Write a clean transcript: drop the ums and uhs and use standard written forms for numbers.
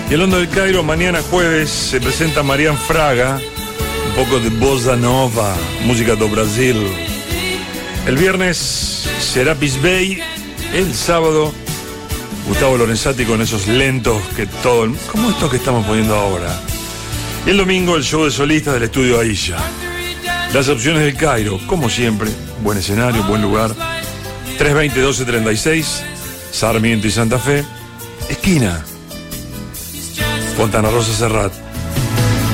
Y el Hondo del Cairo, mañana jueves, se presenta Marian Fraga, un poco de bossa nova, música do Brasil. El viernes, Serapis Bay. El sábado, Gustavo Lorenzati con esos lentos que todo el... como estos que estamos poniendo ahora. Y el domingo, el show de solistas del estudio Aisha. Las opciones del Cairo, como siempre, buen escenario, buen lugar. 320-1236, Sarmiento y Santa Fe, esquina Fontana Rosa Serrat.